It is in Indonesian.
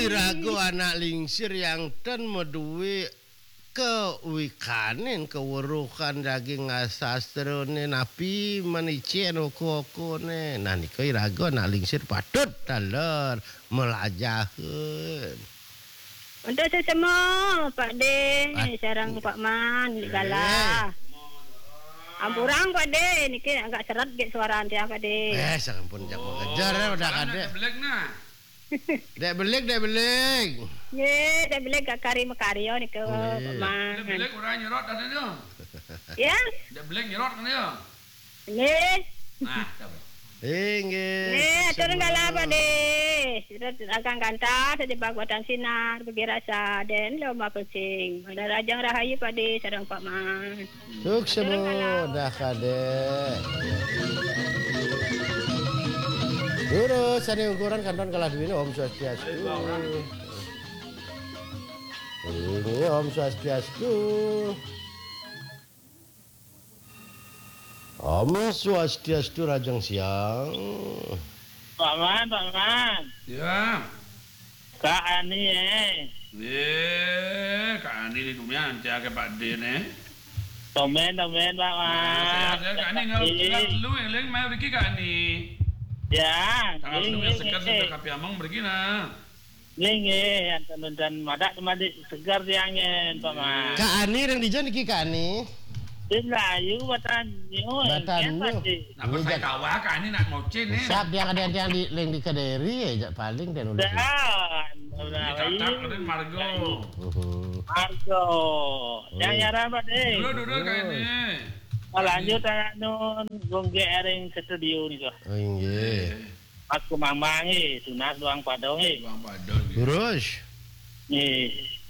ragu anak lingsir yang ten medui kewikanin kewurukan daging sastra ne napi manicien oko ne nah niku ragu anak lingsir patut taler melajaheun Untuk sesama Pak De, sarang Pak Man di galah. Ampurang Pak De, niki agak seret ge suara dia Pak De. Sampun jak mengejar udah kade. Belek nah. Dek belik. Ye, dek belik gak kari mekaryo niku Pak Man. Dek belek ora nyerot ada dia. Ya. Dek belek nyerot kan dia. Nggih. Nah, coba. Nggih. Atur galah Pak De. Sudah akan kanta di baguatan sinar bagi rasa den loma pesing. Ada rajang rahayu Pak De sareng Pak Man. Sukses dah kade. Terus ada ukuran kanton kalah duwine Om Swastiastu. Ini Om Swastiastu. Om Swastiastu rajang siang. Pak Man. Ya. Kak Ani Kak Ani di dunia nanti ke Pak D ne. Tomen Pak Man. Saya Kak Ani enggak lu yang lain mai pergi Kak Ani. Ya. Tanggal lu yang segar sudah kapi amang pergi nah. Nggih, dan madak mandi segar diangen Pak Man. Kak Ani yang dijan iki Kak Ani. Melayu batan Batanmu. Apa saya kawah Kak Ani nak mocin nih. Siap yang ada yang di link di Kediri ya paling dan udah. Catat keren Margo. Margo. Yang nyara Pak De. Dulu Kak Ani. Lanjut nun gongge ering studio nih kok. Oh nggih. Aku mamang sunat doang padong Bang Padon. Terus nih.